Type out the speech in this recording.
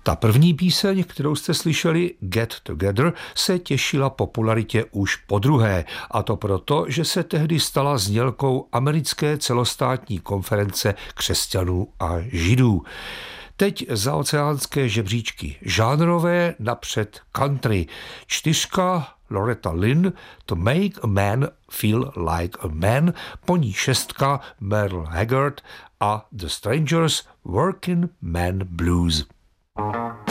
Ta první píseň, kterou jste slyšeli, Get Together, se těšila popularitě už podruhé, a to proto, že se tehdy stala znělkou americké celostátní konference křesťanů a židů. Teď zaoceánské žebříčky žánrové, napřed country. 4 Loretta Lynn, To Make a Man Feel Like a Man, po ní 6 Merle Haggard a The Strangers, Working Man Blues.